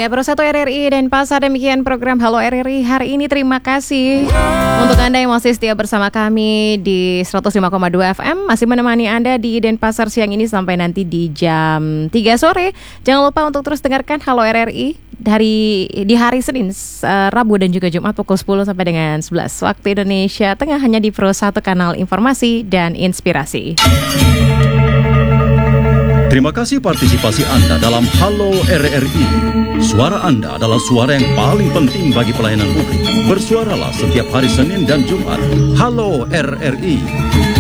Ya, Pro 1 RRI dan Pasar, demikian program Halo RRI hari ini. Terima kasih untuk Anda yang masih setia bersama kami di 105,2 FM, masih menemani Anda di Denpasar siang ini sampai nanti di jam 3 sore. Jangan lupa untuk terus dengarkan Halo RRI di hari Senin, Rabu dan juga Jumat pukul 10 sampai dengan 11 waktu Indonesia Tengah, hanya di Pro 1 kanal informasi dan inspirasi. Terima kasih partisipasi Anda dalam Halo RRI. Suara Anda adalah suara yang paling penting bagi pelayanan publik. Bersuaralah setiap hari Senin dan Jumat. Halo RRI.